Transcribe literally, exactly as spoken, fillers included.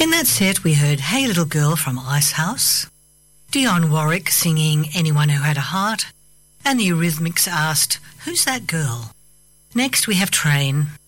In that set we heard Hey Little Girl from Icehouse, Dionne Warwick singing Anyone Who Had a Heart, and the Eurythmics asked, Who's That Girl? Next we have Train